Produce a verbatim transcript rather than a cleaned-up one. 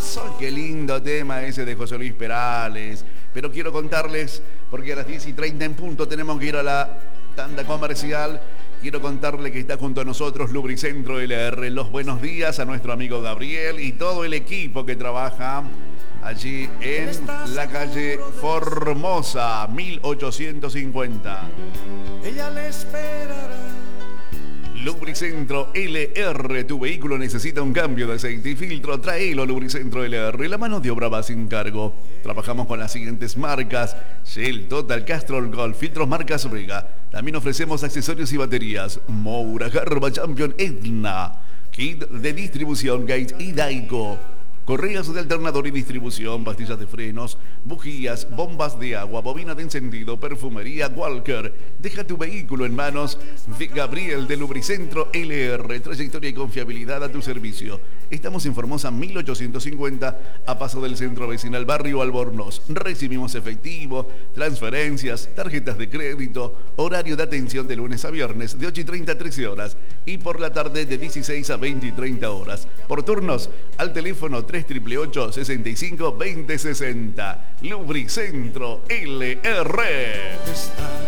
temazo, qué lindo tema ese de José Luis Perales. Pero quiero contarles, porque a las diez y treinta en punto tenemos que ir a la tanda comercial. Quiero contarle que está junto a nosotros Lubricentro L R. Los buenos días a nuestro amigo Gabriel y todo el equipo que trabaja allí en la calle Formosa, mil ochocientos cincuenta. Ella le esperará. Lubricentro L R, tu vehículo necesita un cambio de aceite y filtro, tráelo Lubricentro L R, la mano de obra va sin cargo. Trabajamos con las siguientes marcas: Shell, Total, Castrol, Golf, filtros marcas Vega. También ofrecemos accesorios y baterías: Moura, Garba, Champion, Etna, kit de distribución Gates y Daico. Correas de alternador y distribución, pastillas de frenos, bujías, bombas de agua, bobina de encendido, perfumería Walker. Deja tu vehículo en manos de Gabriel de Lubricentro L R. Trayectoria y confiabilidad a tu servicio. Estamos en Formosa mil ochocientos cincuenta, a paso del centro vecinal Barrio Albornoz. Recibimos efectivo, transferencias, tarjetas de crédito. Horario de atención de lunes a viernes de ocho y treinta a trece horas y por la tarde de dieciséis a veinte y treinta horas. Por turnos al teléfono tres ocho ocho ocho, sesenta y cinco, veinte sesenta. Lubricentro L R.